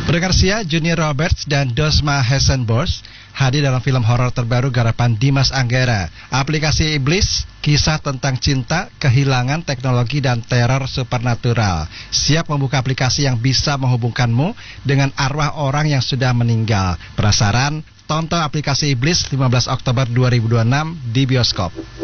Pendengar Sia, Junior Roberts dan Dosma Hessenbos hadir dalam film horor terbaru garapan Dimas Anggara, Aplikasi Iblis, kisah tentang cinta, kehilangan, teknologi, dan teror supernatural. Siap membuka aplikasi yang bisa menghubungkanmu dengan arwah orang yang sudah meninggal. Penasaran? Tonton Aplikasi Iblis 15 Oktober 2026 di bioskop.